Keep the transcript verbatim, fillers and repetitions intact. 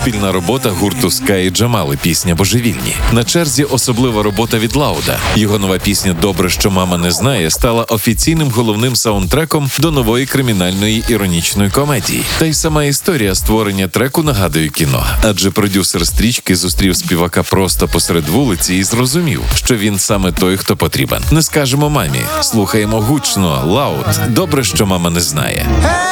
Спільна робота гурту Скай і Джамали, пісня «Божевільні». На черзі особлива робота від Лауда. Його нова пісня «Добре, що мама не знає» стала офіційним головним саундтреком до нової кримінальної іронічної комедії. Та й сама історія створення треку нагадує кіно. Адже продюсер стрічки зустрів співака просто посеред вулиці і зрозумів, що він саме той, хто потрібен. Не скажемо мамі. Слухаємо гучно «Лауд». «Добре, що мама не знає».